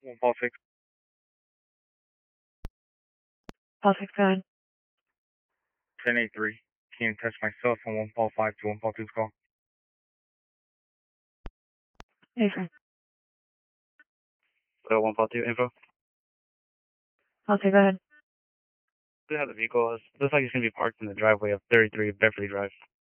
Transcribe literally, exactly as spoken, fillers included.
One Paul six. Paul six, go ahead. ten eight three. Can't touch my cell phone. One Paul five to one Paul two's call. Info. So one Paul two info. Paul two, go ahead. We have the vehicle. Looks like it's gonna be parked in the driveway of thirty-three Beverly Drive.